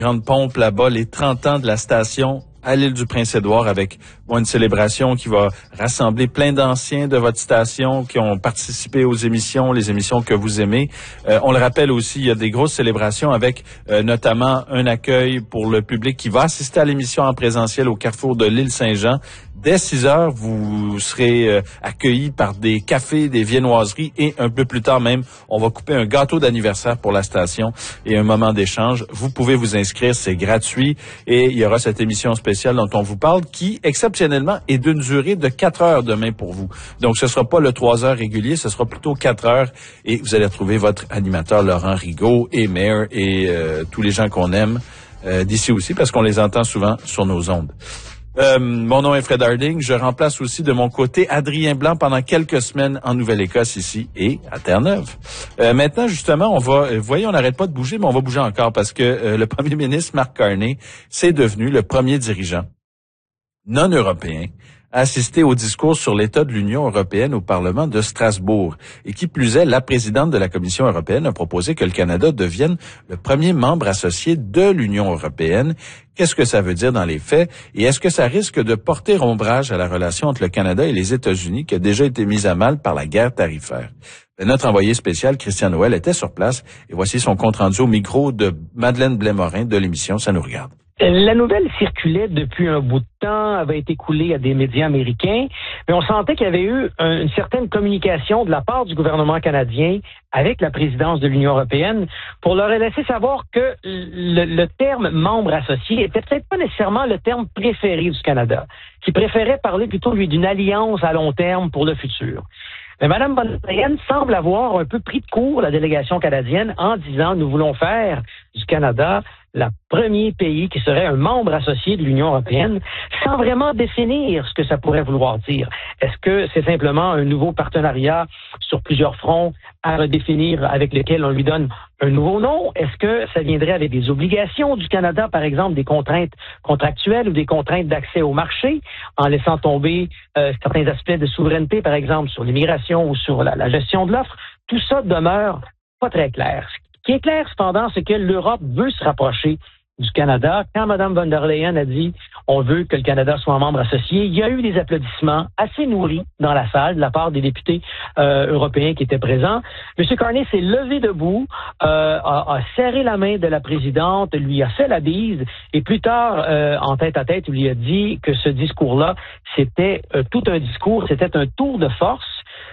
grande pompe là-bas, les 30 ans de la station à l'île du Prince-Édouard avec une célébration qui va rassembler plein d'anciens de votre station qui ont participé aux émissions, les émissions que vous aimez. On le rappelle aussi, il y a des grosses célébrations avec notamment un accueil pour le public qui va assister à l'émission en présentiel au carrefour de l'île Saint-Jean. Dès 6 heures, vous serez accueillis par des cafés, des viennoiseries et un peu plus tard même, on va couper un gâteau d'anniversaire pour la station et un moment d'échange. Vous pouvez vous inscrire, c'est gratuit et il y aura cette émission spéciale dont on vous parle qui, exceptionnellement, est d'une durée de 4 heures demain pour vous. Donc, ce sera pas le 3 heures régulier, ce sera plutôt 4 heures et vous allez retrouver votre animateur Laurent Rigaud et Mayor et tous les gens qu'on aime d'ici aussi parce qu'on les entend souvent sur nos ondes. Mon nom est Fred Harding. Je remplace aussi de mon côté Adrien Blanc pendant quelques semaines en Nouvelle-Écosse ici et à Terre-Neuve. Maintenant, justement, voyez, on n'arrête pas de bouger, mais on va bouger encore parce que le premier ministre Mark Carney, c'est devenu le premier dirigeant non européen à assister au discours sur l'état de l'Union européenne au Parlement de Strasbourg. Et qui plus est, la présidente de la Commission européenne a proposé que le Canada devienne le premier membre associé de l'Union européenne. Qu'est-ce que ça veut dire dans les faits? Et est-ce que ça risque de porter ombrage à la relation entre le Canada et les États-Unis qui a déjà été mise à mal par la guerre tarifaire? Notre envoyé spécial, Christian Noël, était sur place et voici son compte-rendu au micro de Madeleine Blais-Morin de l'émission Ça nous regarde. La nouvelle circulait depuis un bout de temps, avait été coulée à des médias américains, mais on sentait qu'il y avait eu une certaine communication de la part du gouvernement canadien avec la présidence de l'Union européenne pour leur laisser savoir que le terme membre associé était peut-être pas nécessairement le terme préféré du Canada, qui préférait parler plutôt d'une alliance à long terme pour le futur. Mais Mme von der Leyen semble avoir un peu pris de court la délégation canadienne en disant nous voulons faire du Canada le premier pays qui serait un membre associé de l'Union européenne, sans vraiment définir ce que ça pourrait vouloir dire. Est-ce que c'est simplement un nouveau partenariat sur plusieurs fronts à redéfinir avec lequel on lui donne un nouveau nom? Est-ce que ça viendrait avec des obligations du Canada, par exemple, des contraintes contractuelles ou des contraintes d'accès au marché, en laissant tomber certains aspects de souveraineté, par exemple, sur l'immigration ou sur la gestion de l'offre? Tout ça demeure pas très clair. Ce qui est clair, cependant, c'est que l'Europe veut se rapprocher du Canada. Quand Mme von der Leyen a dit « on veut que le Canada soit un membre associé », il y a eu des applaudissements assez nourris dans la salle de la part des députés européens qui étaient présents. M. Carney s'est levé debout, a serré la main de la présidente, lui a fait la bise et plus tard, en tête-à-tête, il lui a dit que ce discours-là, c'était tout un discours, c'était un tour de force.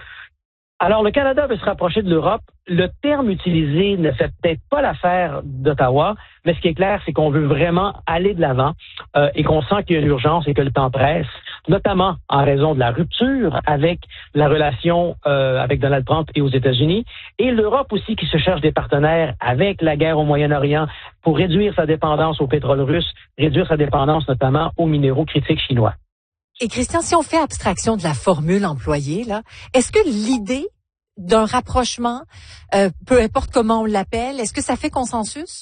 Alors, le Canada veut se rapprocher de l'Europe. Le terme utilisé ne fait peut-être pas l'affaire d'Ottawa, mais ce qui est clair, c'est qu'on veut vraiment aller de l'avant et qu'on sent qu'il y a une urgence et que le temps presse, notamment en raison de la rupture avec la relation avec Donald Trump et aux États-Unis, et l'Europe aussi qui se cherche des partenaires avec la guerre au Moyen-Orient pour réduire sa dépendance au pétrole russe, réduire sa dépendance notamment aux minéraux critiques chinois. Et Christian, si on fait abstraction de la formule employée, là, est-ce que l'idée d'un rapprochement, peu importe comment on l'appelle, est-ce que ça fait consensus?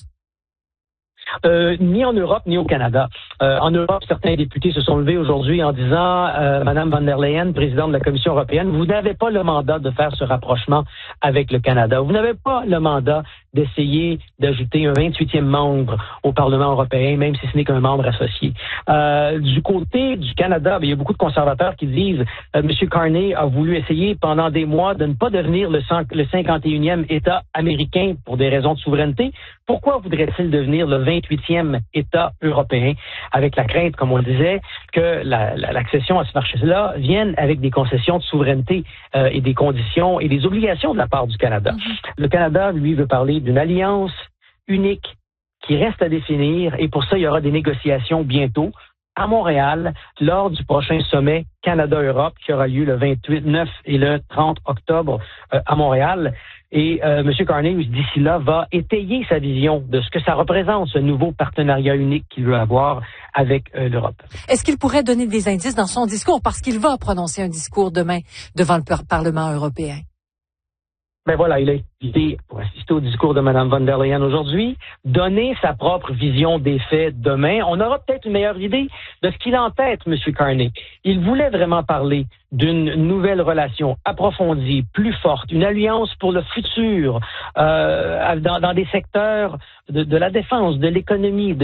Ni en Europe, ni au Canada. En Europe, certains députés se sont levés aujourd'hui en disant Madame von der Leyen, présidente de la Commission européenne, vous n'avez pas le mandat de faire ce rapprochement avec le Canada. Vous n'avez pas le mandat d'essayer d'ajouter un 28e membre au Parlement européen, même si ce n'est qu'un membre associé. Du côté du Canada, il y a beaucoup de conservateurs qui disent M. Carney a voulu essayer pendant des mois de ne pas devenir le 51e État américain pour des raisons de souveraineté. Pourquoi voudrait-il devenir le 28e État européen, avec la crainte, comme on le disait, que l'accession à ce marché-là vienne avec des concessions de souveraineté et des conditions et des obligations de la part du Canada. Le Canada, lui, veut parler d'une alliance unique qui reste à définir et pour ça, il y aura des négociations bientôt à Montréal lors du prochain sommet Canada-Europe qui aura lieu le 29 et le 30 octobre à Montréal. Et M. Carney, d'ici là, va étayer sa vision de ce que ça représente, ce nouveau partenariat unique qu'il veut avoir avec l'Europe. Est-ce qu'il pourrait donner des indices dans son discours? Parce qu'il va prononcer un discours demain devant le Parlement européen. Ben voilà, il a invité pour assister au discours de Mme von der Leyen aujourd'hui, donner sa propre vision des faits demain. On aura peut-être une meilleure idée de ce qu'il a en tête, M. Carney. Il voulait vraiment parler d'une nouvelle relation approfondie, plus forte, une alliance pour le futur, dans des secteurs de la défense, de l'économie,